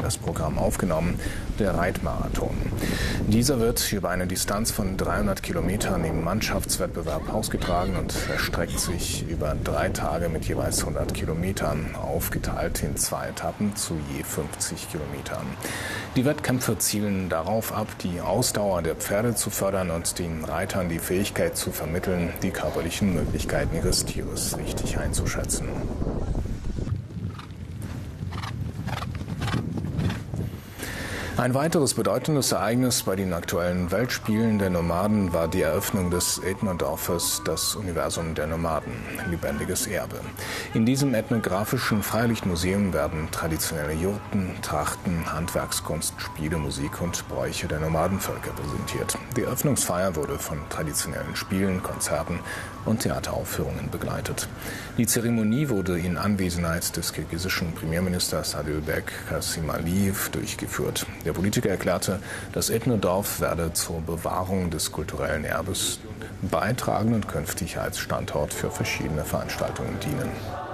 das Programm aufgenommen, der Reitmarathon. Dieser wird über eine Distanz von 300 Kilometern im Mannschaftswettbewerb ausgetragen und erstreckt sich über 3 Tage mit jeweils 100 Kilometern, aufgeteilt in 2 Etappen zu je 50 Kilometern. Die Wettkämpfe zielen darauf ab, die Ausdauer der Pferde zu fördern und den Reitern die Fähigkeit zu vermitteln, die körperlichen Möglichkeiten ihres Tieres richtig einzuschätzen. Ein weiteres bedeutendes Ereignis bei den aktuellen Weltspielen der Nomaden war die Eröffnung des Ethnodorfes Das Universum der Nomaden, lebendiges Erbe. In diesem ethnografischen Freilichtmuseum werden traditionelle Jurten, Trachten, Handwerkskunst, Spiele, Musik und Bräuche der Nomadenvölker präsentiert. Die Eröffnungsfeier wurde von traditionellen Spielen, Konzerten und Theateraufführungen begleitet. Die Zeremonie wurde in Anwesenheit des kirgisischen Premierministers Adilbek Kasimaliyev durchgeführt. Der Politiker erklärte, das Ethnodorf werde zur Bewahrung des kulturellen Erbes beitragen und künftig als Standort für verschiedene Veranstaltungen dienen.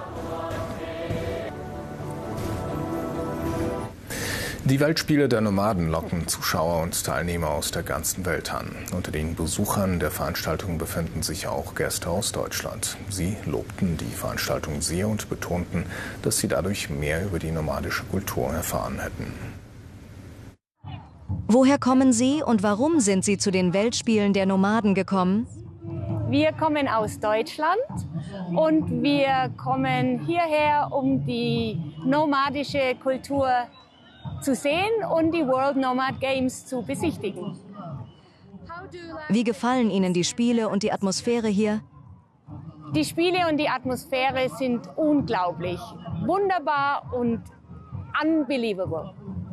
Die Weltspiele der Nomaden locken Zuschauer und Teilnehmer aus der ganzen Welt an. Unter den Besuchern der Veranstaltung befinden sich auch Gäste aus Deutschland. Sie lobten die Veranstaltung sehr und betonten, dass sie dadurch mehr über die nomadische Kultur erfahren hätten. Woher kommen Sie und warum sind Sie zu den Weltspielen der Nomaden gekommen? Wir kommen aus Deutschland und wir kommen hierher, um die nomadische Kultur zu sehen und die World Nomad Games zu besichtigen. Wie gefallen Ihnen die Spiele und die Atmosphäre hier? Die Spiele und die Atmosphäre sind unglaublich, wunderbar und unbelievable.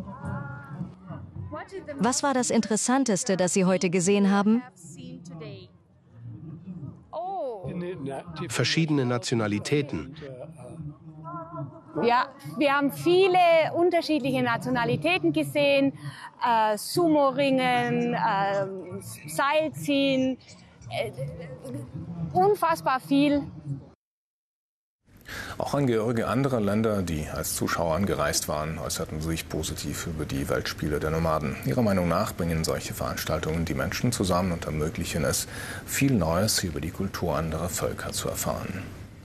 Was war das Interessanteste, das Sie heute gesehen haben? Verschiedene Nationalitäten. Ja, wir haben viele unterschiedliche Nationalitäten gesehen, Sumo-Ringen, Seilziehen, unfassbar viel. Auch Angehörige anderer Länder, die als Zuschauer angereist waren, äußerten sich positiv über die Weltspiele der Nomaden. Ihrer Meinung nach bringen solche Veranstaltungen die Menschen zusammen und ermöglichen es, viel Neues über die Kultur anderer Völker zu erfahren.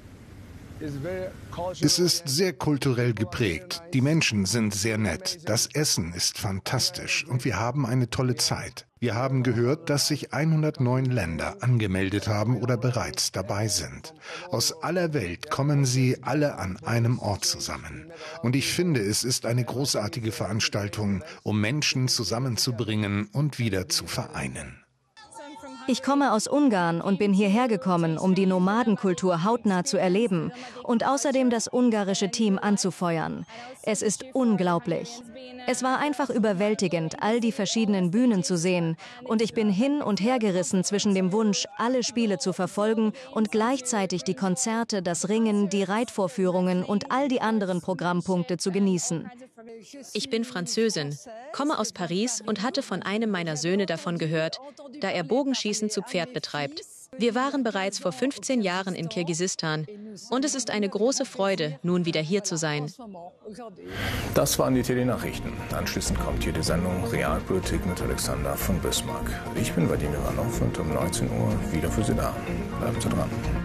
Es ist sehr kulturell geprägt. Die Menschen sind sehr nett. Das Essen ist fantastisch und wir haben eine tolle Zeit. Wir haben gehört, dass sich 109 Länder angemeldet haben oder bereits dabei sind. Aus aller Welt kommen sie alle an einem Ort zusammen. Und ich finde, es ist eine großartige Veranstaltung, um Menschen zusammenzubringen und wieder zu vereinen. Ich komme aus Ungarn und bin hierher gekommen, um die Nomadenkultur hautnah zu erleben und außerdem das ungarische Team anzufeuern. Es ist unglaublich. Es war einfach überwältigend, all die verschiedenen Bühnen zu sehen. Und ich bin hin und her gerissen zwischen dem Wunsch, alle Spiele zu verfolgen und gleichzeitig die Konzerte, das Ringen, die Reitvorführungen und all die anderen Programmpunkte zu genießen. Ich bin Französin, komme aus Paris und hatte von einem meiner Söhne davon gehört, da er Bogenschießen zu Pferd betreibt. Wir waren bereits vor 15 Jahren in Kirgisistan und es ist eine große Freude, nun wieder hier zu sein. Das waren die TD-Nachrichten. Anschließend kommt hier die Sendung Realpolitik mit Alexander von Bismarck. Ich bin Vadim Ivanov und um 19 Uhr wieder für Sie da. Bleiben Sie dran.